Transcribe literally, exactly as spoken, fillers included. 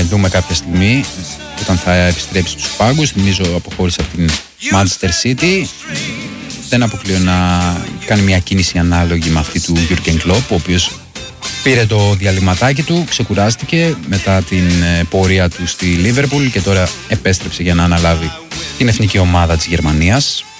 δούμε κάποια στιγμή όταν θα επιστρέψει στους πάγκους. Θυμίζω αποχώρησε από την Manchester City. Δεν αποκλείω να κάνει μια κίνηση ανάλογη με αυτή του Jurgen Klopp, ο οποίος πήρε το διαλυματάκι του, ξεκουράστηκε μετά την πορεία του στη Liverpool και τώρα επέστρεψε για να αναλάβει την εθνική ομάδα της Γερμανίας.